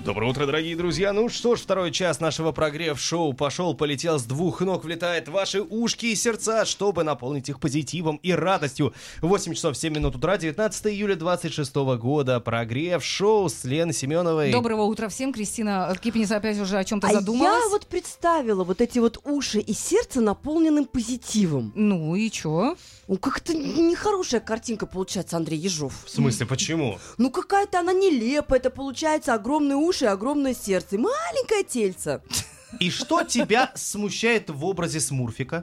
Доброе утро, дорогие друзья. Ну что ж, второй час нашего прогрев-шоу пошел-полетел, с двух ног влетает в ваши ушки и сердца, чтобы наполнить их позитивом и радостью. 8 часов 7 минут утра, 19 июля 26 года. Прогрев-шоу с Леной Семеновой. Доброго утра всем. Кристина Кипница опять уже о чем-то задумалась. Я вот представила вот эти вот уши и сердце, наполненным позитивом. Ну и чё? Ну, как-то нехорошая картинка получается, Андрей Ежов. В смысле, почему? Ну, какая-то она нелепая. Это получается огромные уши и огромное сердце. И маленькое тельце. И что тебя смущает в образе Смурфика?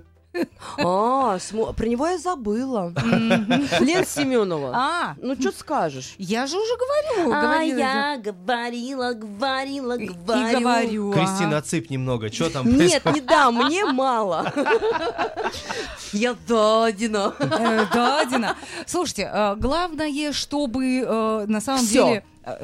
Про него я забыла. Лена Семенова. Ну, что скажешь? Я же уже говорила. Я говорила. И говорю. Кристина, отсыпь немного, что там Нет, происходит? не дам, мне мало. Я дадина. Дадина. Слушайте, главное, чтобы на самом Всё. деле...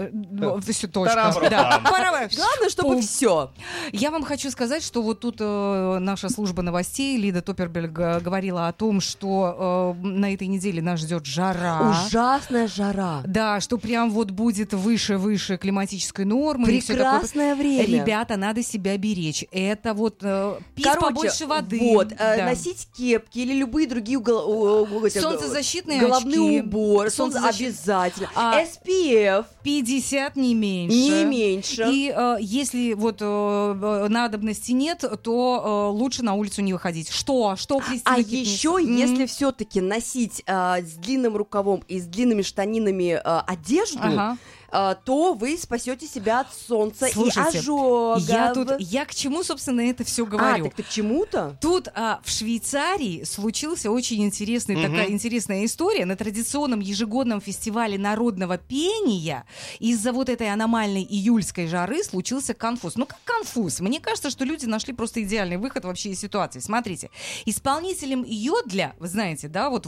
Все точно. Тарабрам. Да. Главное, чтобы все. Я вам хочу сказать, что вот тут наша служба новостей, Лида Топпербельг, говорила о том, что на этой неделе нас ждет жара. Ужасная жара. Да, что прям вот будет выше климатической нормы. и всё такое. Прекрасное время. Ребята, надо себя беречь. Это вот пить побольше воды. Вот, Да. носить кепки или любые другие Солнцезащитные головные очки. уборы. Обязательно. SPF. 50 не меньше. Не меньше. И если вот надобности нет, то лучше на улицу не выходить. Что, Кристина Кипница? Еще, если все-таки носить с длинным рукавом и с длинными штанинами одежду, то вы спасете себя от солнца. Слушайте, и ожогов. Я к чему, собственно, это все говорю? Так ты к чему-то? Тут в Швейцарии случился очень такая интересная история. На традиционном ежегодном фестивале народного пения из-за вот этой аномальной июльской жары случился конфуз. Ну, как конфуз? Мне кажется, что люди нашли просто идеальный выход вообще из ситуации. Смотрите, исполнителем йодля, вы знаете, да, вот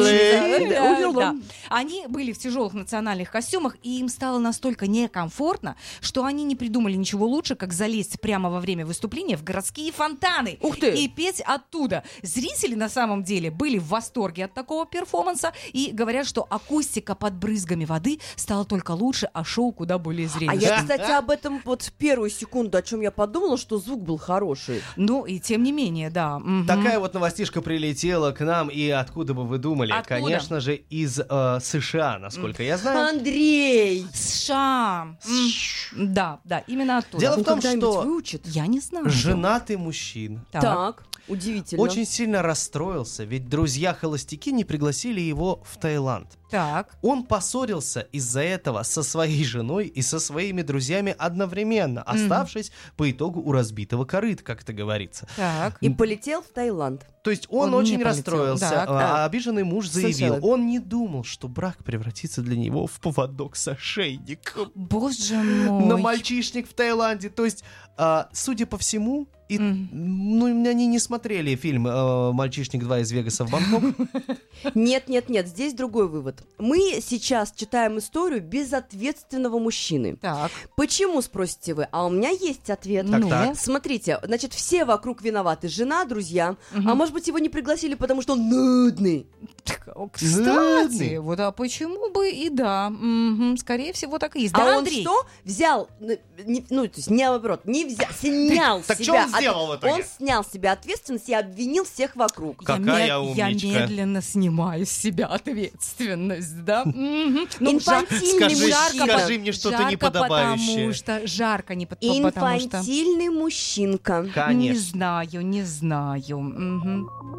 это да, они были в тяжелых национальных костюмах, и им стало настолько некомфортно, что они не придумали ничего лучше, как залезть прямо во время выступления в городские фонтаны. Ух ты! И петь оттуда. Зрители на самом деле были в восторге от такого перформанса и говорят, что акустика под брызгами воды стала только лучше, а шоу куда более зрелищным. Я, кстати, об этом вот в первую секунду, о чем я подумала, что звук был хороший. Ну, и тем не менее, да. Такая вот новостишка прилетела к нам, и откуда бы вы думали? Откуда? Конечно же, из США, насколько я знаю. Андрей! США. Да, именно оттуда. Дело в том, когда-нибудь что выучит? Я не знаю. женатый мужчина Так, удивительно. очень сильно расстроился, ведь друзья-холостяки не пригласили его в Таиланд. Так. Он поссорился из-за этого со своей женой и со своими друзьями одновременно, оставшись по итогу у разбитого корыта, как это говорится. Так. И полетел в Таиланд. То есть он Он очень не полетел. расстроился, Так. а обиженный муж заявил, Сначала. он не думал, что брак превратится для него в поводок с ошейником. Боже мой. На мальчишник в Таиланде. То есть, судя по всему, они не смотрели фильм «Мальчишник 2 из Вегаса в Бангкок». Нет, здесь другой вывод. Мы сейчас читаем историю безответственного мужчины. Так. Почему, спросите вы? А у меня есть ответ. Так. Смотрите, значит, все вокруг виноваты. Жена, друзья. А может быть, его не пригласили, потому что он нудный. Кстати, вот а почему бы и да. Скорее всего, так и есть. А Да, он Андрей? что? Взял, то есть не наоборот, не взял, снял Так себя. что он сделал в итоге? Он снял с себя ответственность и обвинил всех вокруг. Какая Я умничка. медленно снимаю с себя ответственность, да? Ну, Инфантильный Скажи мне что-то жарко, неподобающее. потому что жарко, потому что... Инфантильный мужчинка. Конечно. Не знаю.